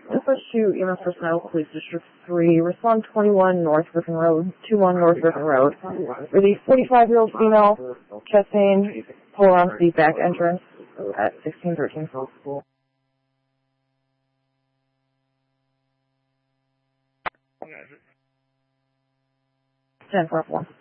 Dispatch to EMS personnel, Police District 3, respond 21 North Griffin Road, 21 North Griffin Road, with a 45-year-old female, chest pain, pull around the back entrance at 1613 Phillips School. 10-4-1.